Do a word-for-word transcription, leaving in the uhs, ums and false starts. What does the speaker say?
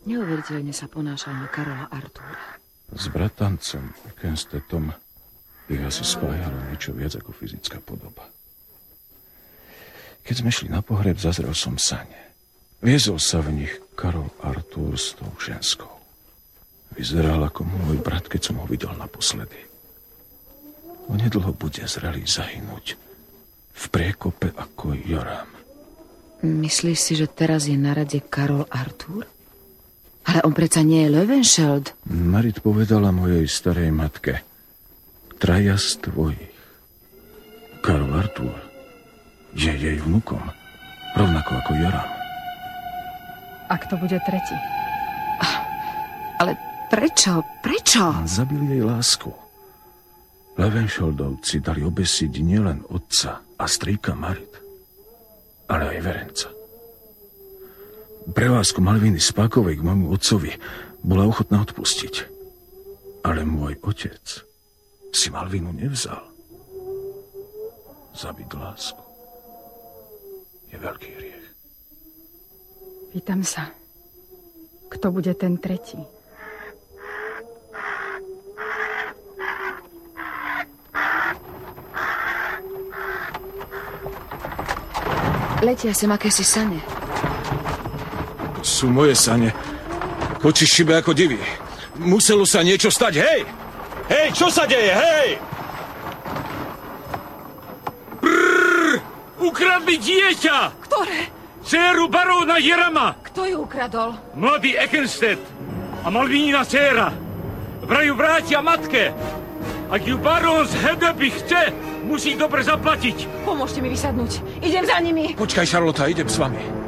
Neuveriteľne sa ponášal na Karola Artúra. S bratancom Ekenstetom ich asi spájalo niečo viac ako fyzická podoba. Keď sme šli na pohreb, zazrel som sane. Viezol sa v nich Karol Artúr s tou ženskou. Vyzeral ako môj brat, keď som ho videl naposledy. Onedlho bude zrelý zahynúť v priekope ako Joram. Myslíš si, že teraz je na rade Karol Artúr? Ale on predsa nie je Löwenscheld. Marit povedala mojej starej matke: traja z tvojich. Karol Artúr je jej vnukom, rovnako ako Joram. A kto bude tretí? Ale prečo? Prečo? Zabili jej lásku. Löwenscheldovci dali obesiť nielen otca a strýka Marit, ale aj Verenca. Pre lásku Malviny Spákovej k môjmu otcovi bola ochotná odpustiť. Ale môj otec si Malvinu nevzal. Zabiť lásku je veľký hriech. Pýtam sa, kto bude ten tretí? Letia sem akési sane. Sú moje sane. Koči šibe ako divy. Muselo sa niečo stať, hej! Hej, čo sa deje, hej! Brrr! Ukradli dieťa! Ktoré? Dceru baróna Jerama! Kto ju ukradol? Mladý Ekenstedt a Malvínina dcéra. Vraj ju vrátia matke. Ak ju barón z Hedeby chce, musí dobre zaplatiť. Pomôžte mi vysadnúť. Idem za nimi. Počkaj, Charlotta, idem s vami.